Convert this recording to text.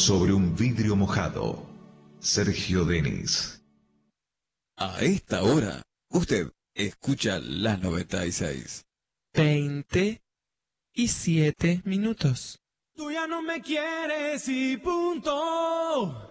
sobre un vidrio mojado. Sergio Denis. A esta hora, usted escucha la 96. 27 minutos. Tú ya no me quieres y punto.